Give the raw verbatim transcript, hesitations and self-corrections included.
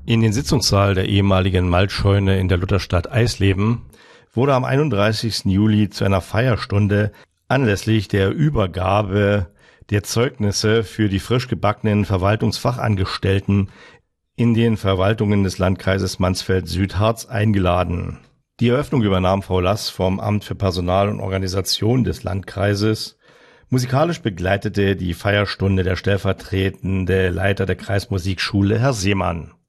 In den Sitzungssaal der ehemaligen Maltscheune in der Lutherstadt Eisleben wurde am einunddreißigsten Juli zu einer Feierstunde anlässlich der Übergabe der Zeugnisse für die frisch gebackenen Verwaltungsfachangestellten in den Verwaltungen des Landkreises Mansfeld-Südharz eingeladen. Die Eröffnung übernahm Frau Lass vom Amt für Personal und Organisation des Landkreises. Musikalisch begleitete die Feierstunde der stellvertretende Leiter der Kreismusikschule, Herr Seemann.